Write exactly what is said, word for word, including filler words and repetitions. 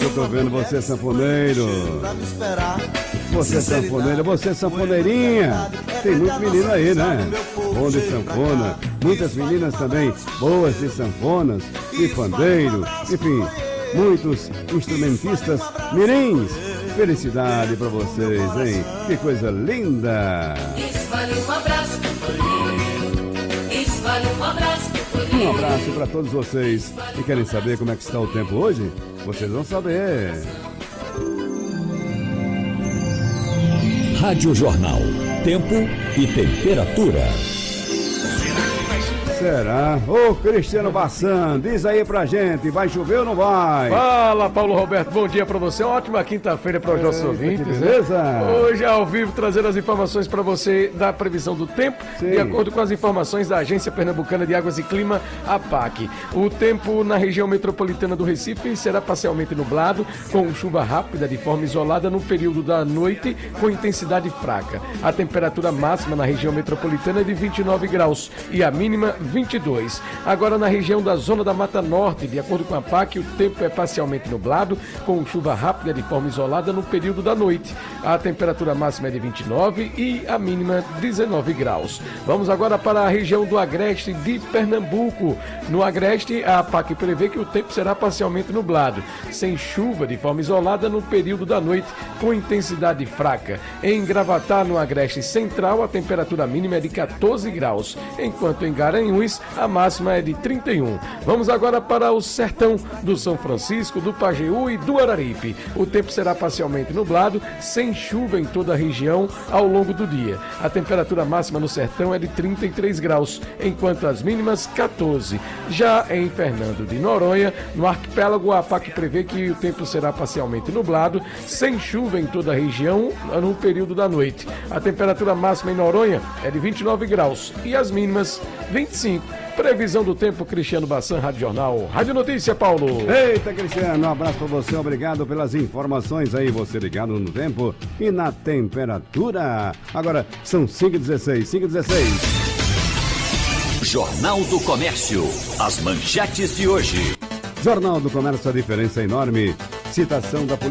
eu tô vendo você, sanfoneiro. Você, sanfoneiro, você, sanfoneirinha. Tem muito menino aí, né? Bom de sanfona. Muitas meninas também boas de sanfonas, de pandeiro. Enfim, muitos instrumentistas mirins. Felicidade pra vocês, hein? Que coisa linda! Isso vale um abraço, isso vale um abraço. Um abraço para todos vocês que querem saber como é que está o tempo hoje. Vocês vão saber. Rádio Jornal. Tempo e temperatura. Será? Ô, Cristiano Bassan, diz aí pra gente, vai chover ou não vai? Fala, Paulo Roberto, bom dia pra você. Uma ótima quinta-feira para os nossos ouvintes. Beleza? Né? Hoje, ao vivo, trazendo as informações para você da previsão do tempo, Sim. de acordo com as informações da Agência Pernambucana de Águas e Clima, a APAC. O tempo na região metropolitana do Recife será parcialmente nublado, com chuva rápida de forma isolada no período da noite, com intensidade fraca. A temperatura máxima na região metropolitana é de vinte e nove graus e a mínima vinte e dois. Agora na região da Zona da Mata Norte, de acordo com a APAC, o tempo é parcialmente nublado, com chuva rápida de forma isolada no período da noite. A temperatura máxima é de vinte e nove e a mínima dezenove graus. Vamos agora para a região do Agreste de Pernambuco. No Agreste, a APAC prevê que o tempo será parcialmente nublado, sem chuva de forma isolada no período da noite, com intensidade fraca. Em Gravatá, no Agreste Central, a temperatura mínima é de catorze graus, enquanto em Garanhuns a máxima é de trinta e um. Vamos agora para o sertão do São Francisco, do Pajeú e do Araripe. O tempo será parcialmente nublado, sem chuva em toda a região ao longo do dia. A temperatura máxima no sertão é de trinta e três graus, enquanto as mínimas catorze. Já em Fernando de Noronha, no arquipélago, a APAC prevê que o tempo será parcialmente nublado, sem chuva em toda a região no período da noite. A temperatura máxima em Noronha é de vinte e nove graus e as mínimas vinte e cinco. Previsão do tempo, Cristiano Bassan, Rádio Jornal. Rádio Notícia, Paulo. Eita, Cristiano, um abraço pra você, obrigado pelas informações aí, você ligado no tempo e na temperatura. Agora são cinco e dezesseis, cinco e dezesseis. Jornal do Comércio, as manchetes de hoje. Jornal do Comércio, a diferença é enorme. Citação da polícia.